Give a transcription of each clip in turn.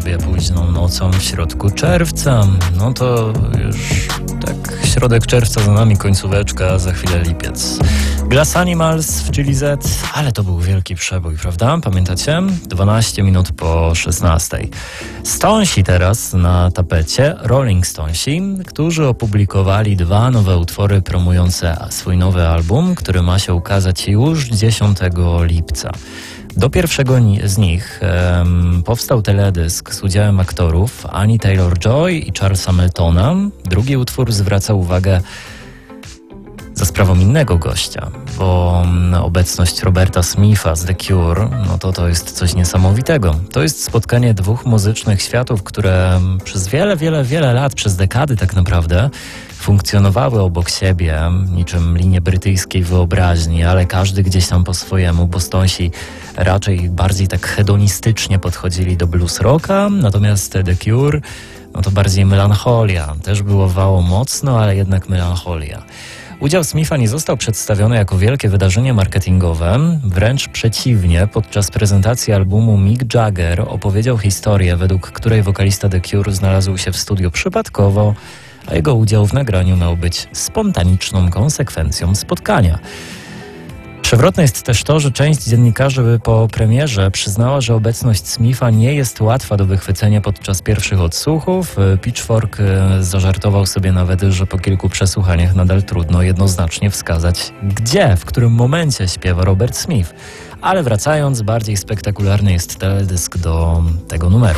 sobie późną nocą w środku czerwca. No to już tak środek czerwca za nami, końcóweczka, za chwilę lipiec. Glass Animals w Chili Z, ale to był wielki przebój, prawda? Pamiętacie? 12 minut po 16. Stonesi teraz na tapecie, Rolling Stonesi, którzy opublikowali 2 nowe utwory promujące swój nowy album, który ma się ukazać już 10 lipca. Do pierwszego z nich powstał teledysk z udziałem aktorów Anii Taylor-Joy i Charlesa Meltona. Drugi utwór zwraca uwagę za sprawą innego gościa, bo obecność Roberta Smitha z The Cure, no to jest coś niesamowitego. To jest spotkanie 2 muzycznych światów, które przez wiele lat, przez dekady tak naprawdę funkcjonowały obok siebie, niczym linie brytyjskiej wyobraźni, ale każdy gdzieś tam po swojemu, bo Stonesi raczej bardziej tak hedonistycznie podchodzili do blues rocka, natomiast The Cure, no to bardziej melancholia. Też byłowało mocno, ale jednak melancholia. Udział Smitha nie został przedstawiony jako wielkie wydarzenie marketingowe, wręcz przeciwnie. Podczas prezentacji albumu Mick Jagger opowiedział historię, według której wokalista The Cure znalazł się w studiu przypadkowo, a jego udział w nagraniu miał być spontaniczną konsekwencją spotkania. Przewrotne jest też to, że część dziennikarzy po premierze przyznała, że obecność Smitha nie jest łatwa do wychwycenia podczas pierwszych odsłuchów. Pitchfork zażartował sobie nawet, że po kilku przesłuchaniach nadal trudno jednoznacznie wskazać, gdzie, w którym momencie śpiewa Robert Smith. Ale wracając, bardziej spektakularny jest teledysk do tego numeru.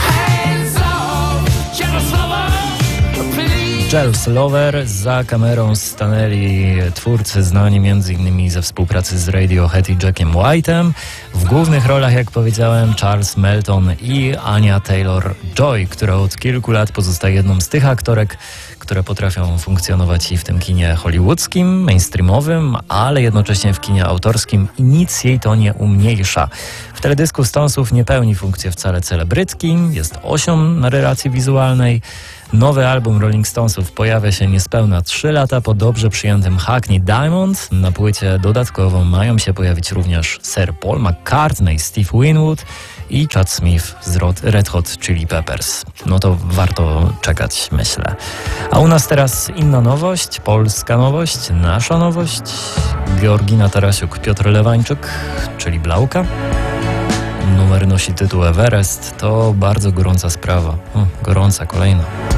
Jealous Lover. Za kamerą stanęli twórcy znani m.in. ze współpracy z Radiohead i Jackiem White'em. W głównych rolach, jak powiedziałem, Charles Melton i Ania Taylor-Joy, która od kilku lat pozostaje jedną z tych aktorek, które potrafią funkcjonować i w tym kinie hollywoodzkim, mainstreamowym, ale jednocześnie w kinie autorskim i nic jej to nie umniejsza. W teledysku Stonesów nie pełni funkcję wcale celebrytki, jest osią narracji wizualnej. Nowy album Rolling Stonesów pojawia się niespełna 3 lata po dobrze przyjętym Hackney Diamond. Na płycie dodatkowo mają się pojawić również Sir Paul McCartney, Steve Winwood i Chad Smith z Red Hot Chili Peppers. No to warto czekać, myślę. A u nas teraz inna nowość, polska nowość, nasza nowość. Georgina Tarasiuk, Piotr Lewańczyk, czyli Blauka. Numer nosi tytuł Everest. To bardzo gorąca sprawa. Gorąca, kolejna.